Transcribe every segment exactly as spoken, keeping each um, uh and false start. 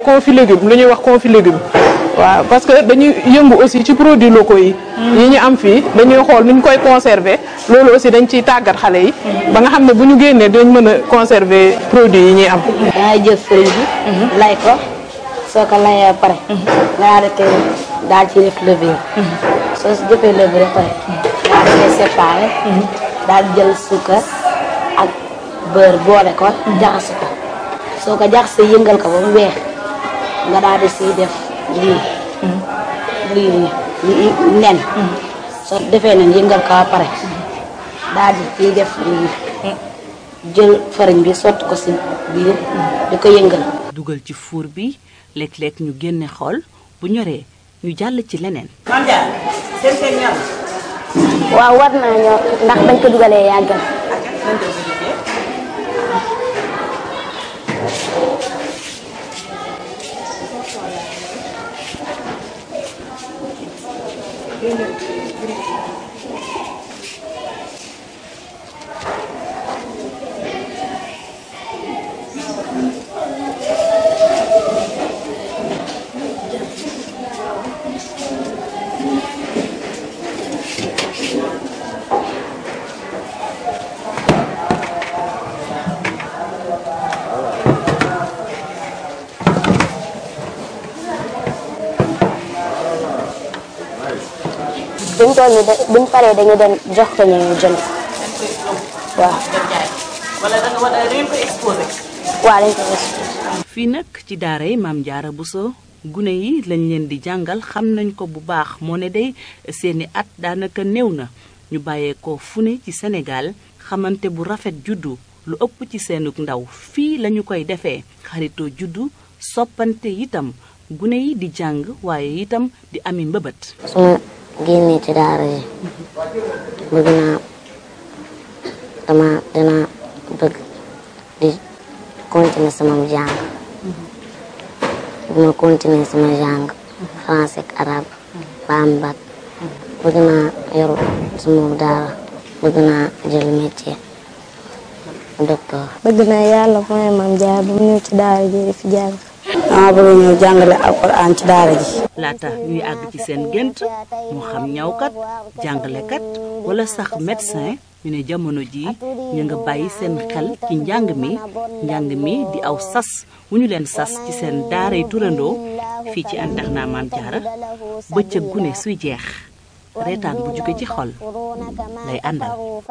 confit légumes lu ñuy wax confit légumes waaw parce que dañuy yëngu aussi ci produits locaux yi yi ñu am fii dañuy xool nu ñu koy conserver loolu aussi dañ ciy tàggat xale yi ba nga xam ne bu ñu génnee dañ mën a conserver produits yi ñuy am. dangay jël fëriñ bi lay ko soo ko layee ba pare nga daal di koy daal ci def levure soo si jëfee levure ba pare daal di koy séparé daal di jël suukar ak beurre boole ko jaxase ko soo ko jaxasee yëngal ko ba mu weex nga daal di siy def lii lii nii nen soo defee nen yëngal ko ba pare daal di ciy def lii jël farine bi sotti ko si biir di ko yëngal. dugal ci four bi léeg-léeg ñu génne xool bu ñoree ñu jàll ci leneen. Mame Diarra seen seen ñor. waaw war naa ñor ndax bañ ko dugalee yàggal. buñ toll nii de buñ paree dañu dem jox ko ñu jënd. waaw. wala da nga wala da ngeen koy exposé. waaw dañ koy exposé. fii nag ci daara yi Mame Diarra Bousso gune yi lañ leen di jàngal xam nañ ko bu baax moo ne day seeni at daanaka néew na ñu bàyyeekoo fu ne ci Sénégal xamante bu rafet juddu lu ëpp ci seenug ndaw fii lañu koy defee xaritoo juddu soppante itam gune yi di jàng waaye itam di ami mbëbët. génnee ci daara yi bëgg naa dama dina bëgg di continuer sama jàng bu ma continuer sama jàng français ak arabe ba am bac bëgg naa yor sama daara bëgg naa jël métier docteur. bëgg naa yàlla mooy Mame Diarra bu mu ñëw ci daara ji di fi jàng. dama bëgg ñëw jàngale alxuraan ci daara ji. laata ñuy àgg ci seen gént moo xam ñawkat jàngalekat wala sax médecin ñu ne jamono ji ñu nga bàyyi seen xel ci njàng mi njàng mi di aw sas wu ñu leen sas ci seen daaray turandoo fii ci internat Mame Diarra bëccëg gune suy jeex reetaan bu jóge ci xol lay àndal.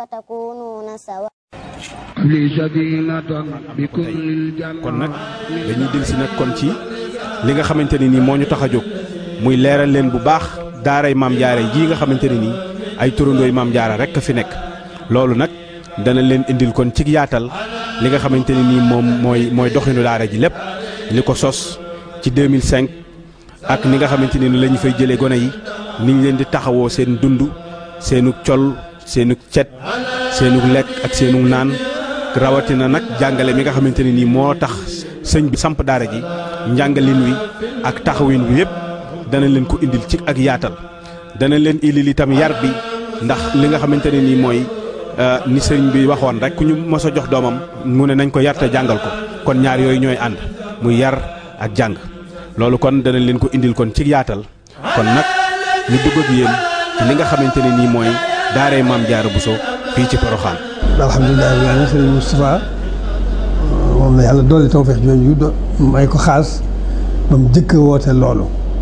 kon nag dañuy dellusi nag kon ci li nga xamante ne nii moo ñu tax a jóg muy leeral leen bu baax daaray Mame Diarra jii nga xamante ne nii ay turandooy Mame Diarra rek a fi nekk loolu nag dana leen indil kon ci yaatal li nga xamante ne nii moom mooy mooy doxinu daara ji lépp li ko sos ci deux mille cinq ak ni nga xamante ne ni la ñu fay jëlee gone yi ni ñu leen di taxawoo seen dund seenu col seenu cet seenu lekk ak seenu naan rawatina nag jàngale mi nga xamante ne nii moo tax sëñ bi samp daara ji njàngalin wi ak taxawin wi yëpp dana leen ko indil ci ak yaatal dana leen indil itam yar bi ndax li nga xamante ne nii mooy ni sëñ bi waxoon rek ku ñu mos a jox doomam mu ne nañ ko yar te jàngal ko kon ñaar yooyu ñooy ànd muy yar ak jàng loolu kon dana leen ko indil kon ci yaatal kon nag ñu dugg ak yéen ci li nga xamante ne nii mooy daaray Mame Diarra Bousso fii ci Porokhane. alhamdulilah rabbil sëriñ Moustapha moom la yàlla dolli tawfeex jooju do may ko xaas ba mu jëkk woote loolu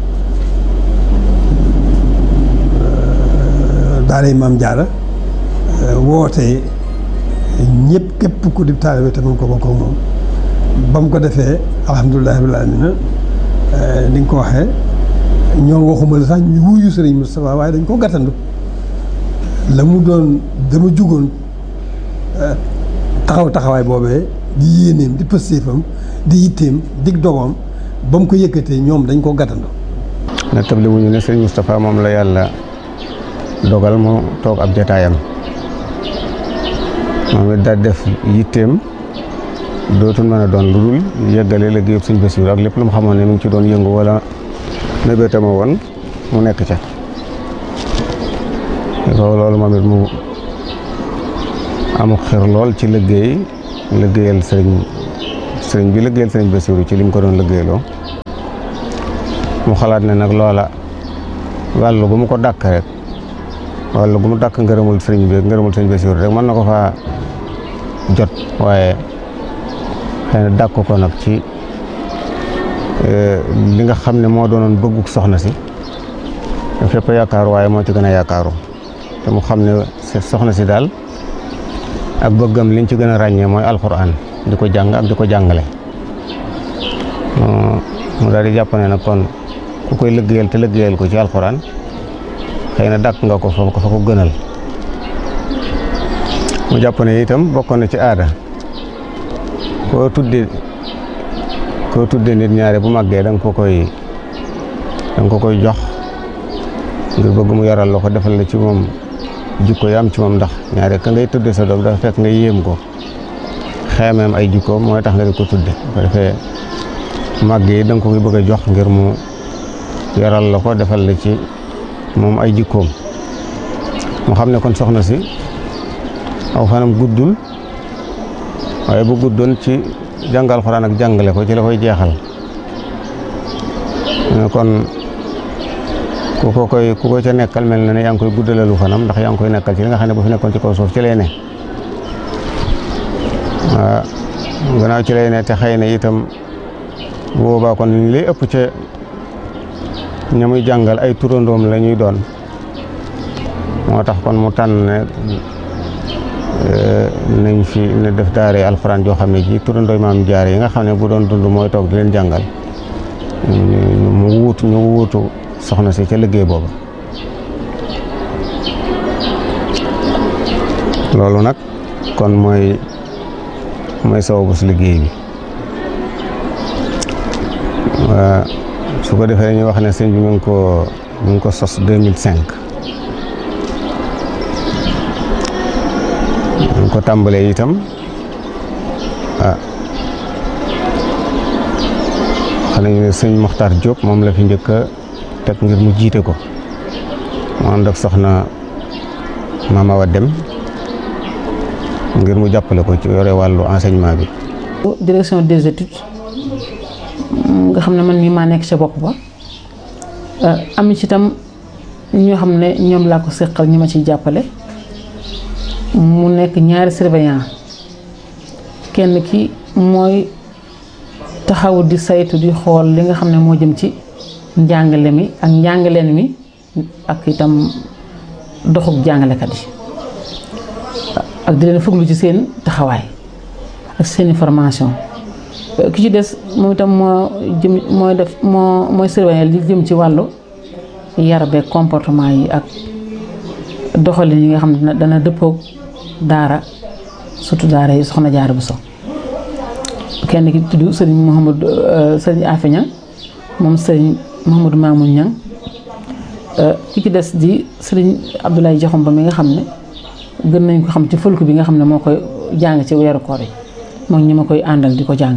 daaray Mame Diarra woote ñëpp képp ku di taalibe te mu ko bokk moom ba mu ko defee alhamdulilah rabbil aalamiina ni nga ko waxee ñoom waxuma la sax ñu wuyu sëriñ Moustapha waaye dañ ko gàttandu la mu doon dama jugoon taxaw taxawaay boobee di yéeneem di pëstéefam di yitteem dig dogoom ba mu ko yëkkatee ñoom dañ ko gàttandu. na table wuñu ne sëriñ Moustapha moom la yàlla dogal mu toog ab jataayam moom it daal def yitteem dootul mën a doon lu dul yëggale liggéeyub sëriñ Bassirou ak lépp lu mu xamoon ne mu ngi ci doon yëngu wala mébétama woon mu nekk ca loolu moom it mu amuk xir lool ci liggéey liggéeyal sëriñ sëriñ bi liggéeyal sëriñ Bassirou ci li mu ko doon liggéeyloo mu xalaat ne nag loola wàllu gu mu ko dàkk rek wàllu gu mu dàkk ngërëmul sëriñ bi ngërëmul sëriñ Bassirou rek mën na ko faa jot waaye xëy na dàkk ko nag ci li nga xam ne moo doonoon bëgguk soxna si fépp yaakaaru waaye moo ci gën a yaakaaru te mu xam ne soxna si daal ak bëggam liñ ci gën a ràññee mooy alxuraan di ko jàng ak di ko jàngale mu daal di jàpp ne nag kon ku koy liggéeyal te liggéeyal ko ci alxuraan xëy na dàkk nga ko fa ko fa ko gënal mu jàpp ne itam bokkoon na ci aada koo tudde koo tudde nit ñaare bu màggee da nga ko koy da nga ko koy jox ngir bëgg mu yaral la ko defal la ci moom jikko yi am ci moom ndax ñaare ka ngay tudde sa doom dafa fekk nga yéem ko xeemeem ay jikkoom mooy tax nga di ko tudde ko defee màgg yi da nga ko koy bëgg a jox ngir mu yaral la ko defal la ci moom ay jikkoom mu xam ne kon soxna si aw fanam guddul waaye bu guddoon ci jàngal Alxuraan ak jàngale ko ci la koy jeexal kon ku ko koy ku ko ca nekkal mel na ne yaa ngi koy guddalalu fanam ndax yaa ngi koy nekkal ci li nga xam ne bu fi nekkoon ci kaw suuf ci lay ne waaw gannaaw ci lay ne te xëy na itam bu boobaa kon li lay ëpp ca ña muy jàngal ay turandoom la ñuy doon moo tax kon mu tànn ne nañ fi ne def daare alxuraan joo xam ne ji turandooy maam jaare yi nga xam ne bu doon dund mooy toog di leen jàngal mu wuutu ñu wuutu soxna si ca liggéey booba loolu nag kon mooy mooy sababu si liggéey bi su ko defee dañuy wax ne sëñ bi mu ngi ko mu ngi ko sos deux mille cinq mu ngi ko tàmbalee itam ah xam nañu ne sëñ Mokhtar Diop moom la fi njëkk a teg ngir mu jiite ko mu ànd ak soxna Mama Awa Dem ngir mu jàppale ko ci yore wàllu enseignement bi. direction des études nga xam ne man mii maa nekk ca bopp ba am ci itam ñoo xam ne ñoom laa ko seqal ñi ma ciy jàppale mu nekk ñaari surveillant kenn ki mooy taxaw di saytu di xool li nga xam ne moo jëm ci njàngale mi ak njàngaleen mi ak itam doxub jàngalekat yi ak di leen fuglu ci seen taxawaay ak seeni formation ki ci des moom itam moo jëm mooy def moo mooy surveiller li jëm ci wàllu yar beeg comportement yi ak doxalin yi nga xam ne dana dëppoog daara surtout daara yi soxna Jaara Buso kenn ki tudd sëriñ Mouhamadou sëriñ Afe Ñang moom sëriñ Mouhamadou Mamoun Ñang ki ci des di sëriñ Abdoulaye Jaxum ba mi nga xam ne gën nañ ko xam ci fulk bi nga xam ne moo koy jàng ci weeru koor yi moom ñi ma koy àndal di ko jàng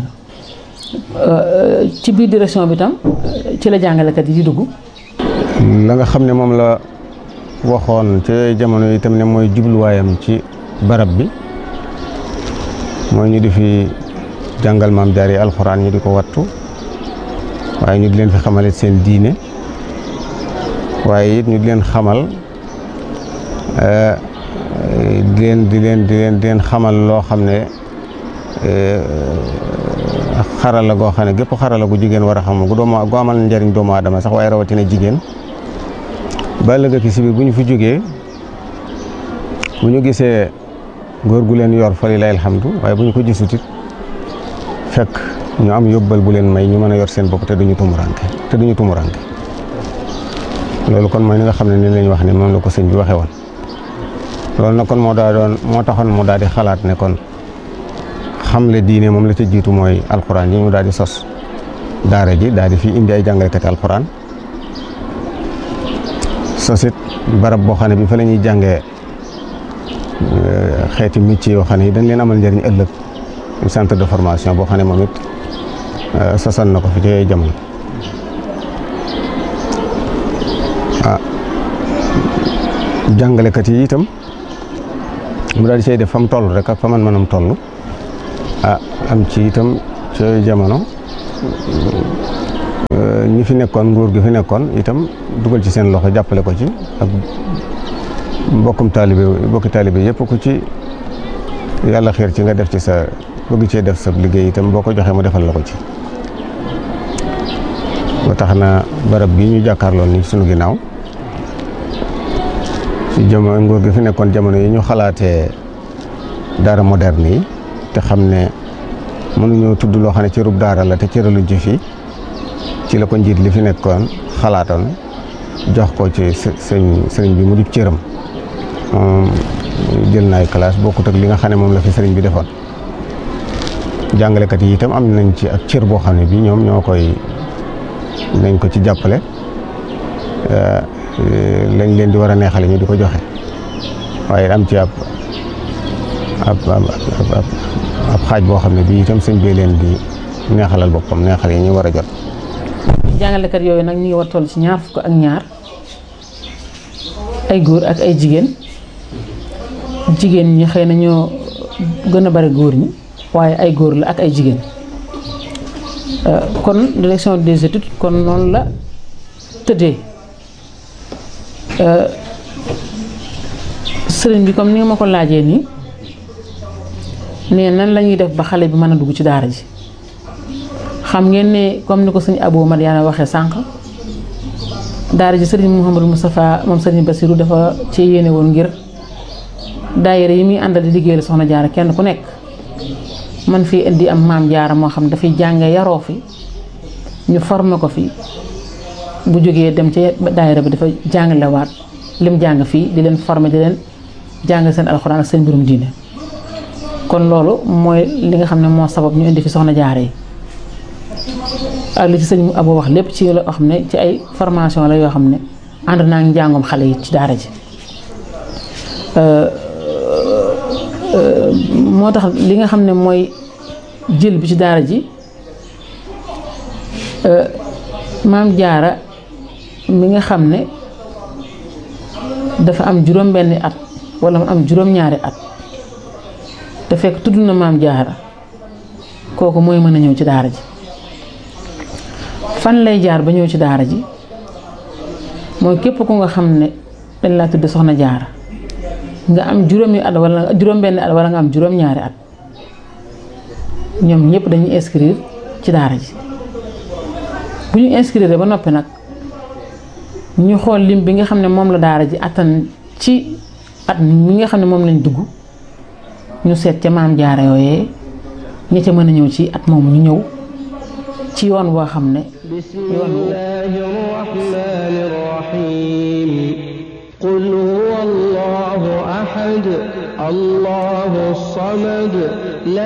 ci biir direction bi tam ci la jàngalekat yi di dugg. la nga xam ne moom la waxoon ci jamono yi itam ne mooy jubluwaayam ci barab bi mooy ñu di fi jàngal maam jaar yi alxuraan ñu di ko wattu waaye ñu di leen fi xamale seen diine waaye it ñu di leen xamal di leen di leen di leen di leen xamal loo xam ne xarala goo xam ne gépp xarala gu jigéen war a xam gu doomu gu amal njariñ doomu aadama sax waaye rawatina jigéen ba la nga ki si biir bu ñu fi jógee bu ñu gisee góor gu leen yor fa lillahi alhamdu waaye bu ñu ko gisut it fekk ñu am yóbbal bu leen may ñu mën a yor seen bopp te duñu tumuranke te duñu tumuranke loolu kon mooy ni nga xam ne ni lañ wax ne moom la ko sëñ bi waxee woon loolu nag kon moo daa doon moo taxoon mu daal di xalaat ne kon xamle diine moom la ca jiitu mooy alxuraan yi mu daal di sos daara ji daal di fi indi ay jàngalekati alxuraan sosit barab boo xam ne bi fa la ñuy jàngee xeeti métier yoo xam ne yi dañ leen amal njëriñ ëllëg centre de formation boo xam ne moom it sosan na ko fi ci jamono ah jàngalekat yi itam mu daal di say def fa mu toll rek ak fa man manam toll ah am ci itam ci jamono ñi fi nekkoon nguur gi fi nekkoon itam dugal ci seen loxo jàppale ko ci ak mbokkum taalibe mbokki taalibe yëpp ku ci yàlla xiir ci nga def ci sa bëgg cee def sa liggéey itam boo ko joxee mu defal la ko ci. ba tax na barab bi ñu jàkkaarloon ni sunu ginnaaw ci jamono nguur gi fi nekkoon jamono yi ñu xalaatee daara moderne yi te xam ne mënuñoo tudd loo xam ne cërub daara la te cëraluñ ci fii ci la ko njiit li fi nekkoon xalaatoon jox ko ci sëñ sëriñ bi mu di cëram moom jël na ay classe bokkut ak li nga xam ne moom la fi sëriñ bi defoon. jàngalekat yi itam am nañ ci ak cër boo xam ne bii ñoom ñoo koy nañ ko ci jàppale lañ leen di war a neexale ñu di ko joxe waaye am ci ab ab ab ab xaaj boo xam ne bii itam sëñ bee leen di neexalal boppam neexal yi ñu war a jot. jàngalekat yooyu nag ñu ngi war toll ci ñaar fukk ak ñaar ay góor ak ay jigéen jigéen ñi xëy na ñoo gën a bari góor ñi waaye ay góor la ak ay jigéen kon direction des études kon noonu la tëddee sëriñ bi comme ni nga ma ko laajee nii ne nan la ñuy def ba xale bi mën a dugg ci daara ji xam ngeen ne comme ni ko sëñ Abou Madiana waxee sànq daara ji sëriñ Mouhamadou Moustapha moom sëriñ Bassirou dafa ci yéene woon ngir daayira yi muy àndal di liggéeyal soxna jaara kenn ku nekk man fii indi am maam jaara moo xam dafay jànge yaroo fi ñu formé ko fi bu jógee dem ci daayira bi dafa jàngalewaat lim jàng fii di leen formé di leen jàng seen alxuraan ak seen mbirum diine kon loolu mooy li nga xam ne moo sabab ñu indi fi soxna jaara yi ak li ci sëñ Abo wax lépp ci loo xam ne ci ay formation la yoo xam ne ànd naa ngi njàngum xale yi ci daara ji moo tax li nga xam ne mooy jël bi ci daara ji maam jaara mi nga xam ne dafa am juróom benni at wala mu am juróom ñaari at te fekk tudd na maam jaara kooku mooy mën a ñëw ci daara ji fan lay jaar ba ñëw ci daara ji mooy képp ku nga xam ne dañ laa tudd soxna jaara nga am juróomi at wala juróom benn at wala nga am juróom ñaari at ñoom ñëpp dañuy inscrire ci daara ji bu ñu inscrire ba noppi nag ñu xool lim bi nga xam ne moom la daara ji attan ci at mi nga xam ne moom lañ dugg ñu seet ca maam jaara yooyee ña ca mën a ñëw ci at moom ñu ñëw ci yoon boo xam ne yoon bismillahi rahmani rahim qul huwa allahu ahad allahu samad